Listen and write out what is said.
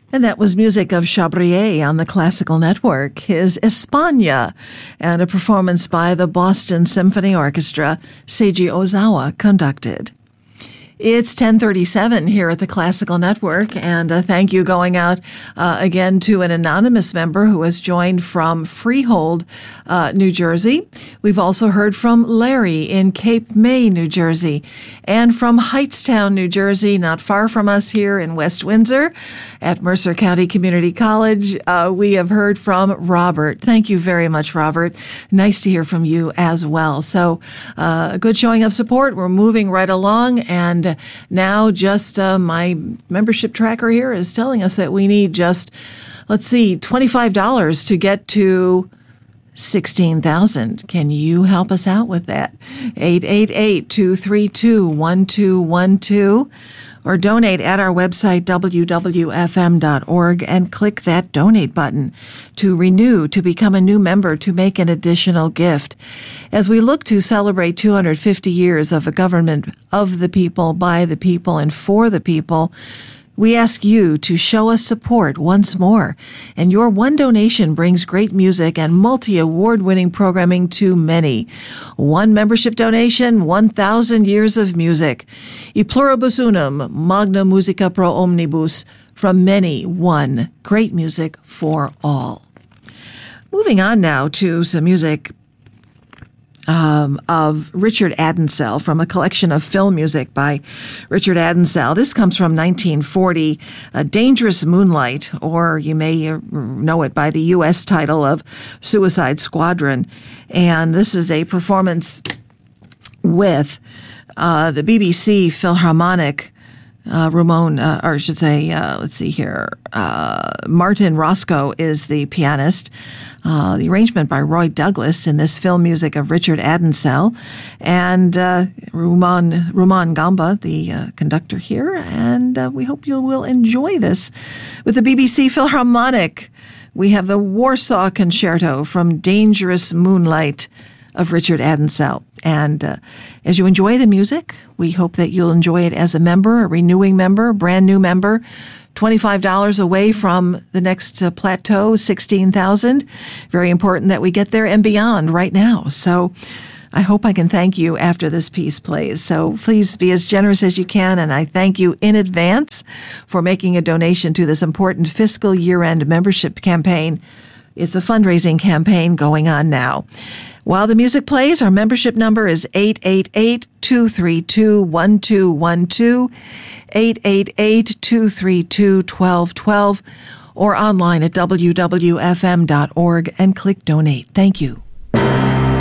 And that was music of Chabrier on the Classical Network, his España, and a performance by the Boston Symphony Orchestra, Seiji Ozawa conducted. It's 10:37 here at the Classical Network, and thank you going out again to an anonymous member who has joined from Freehold, New Jersey. We've also heard from Larry in Cape May, New Jersey, and from Hightstown, New Jersey, not far from us here in West Windsor at Mercer County Community College. We have heard from Robert. Thank you very much, Robert. Nice to hear from you as well. So a good showing of support. We're moving right along, and now just my membership tracker here is telling us that we need just, $25 to get to 16,000. Can you help us out with that? 888-232-1212. Or donate at our website, wwfm.org, and click that donate button to renew, to become a new member, to make an additional gift. As we look to celebrate 250 years of a government of the people, by the people, and for the people, we ask you to show us support once more, and your one donation brings great music and multi-award-winning programming to many. One membership donation, 1,000 years of music. E pluribus unum, magna musica pro omnibus, from many, one. Great music for all. Moving on now to some music of Richard Adenselle from a collection of film music by Richard Adenselle. This comes from 1940, Dangerous Moonlight, or you may know it by the U.S. title of Suicide Squadron. And this is a performance with the BBC Philharmonic Martin Roscoe is the pianist. The arrangement by Roy Douglas in this film music of Richard Adenselle, and Ruman Gamba, the conductor here. And we hope you will enjoy this. With the BBC Philharmonic, we have the Warsaw Concerto from Dangerous Moonlight of Richard Adenselle. And as you enjoy the music, we hope that you'll enjoy it as a member, a renewing member, a brand new member. $25 away from the next plateau, 16,000. Very important that we get there and beyond right now. So I hope I can thank you after this piece plays. So please be as generous as you can, and I thank you in advance for making a donation to this important fiscal year-end membership campaign. It's a fundraising campaign going on now. While the music plays, our membership number is 888-232-1212, 888-232-1212, or online at wwfm.org and click donate. Thank you.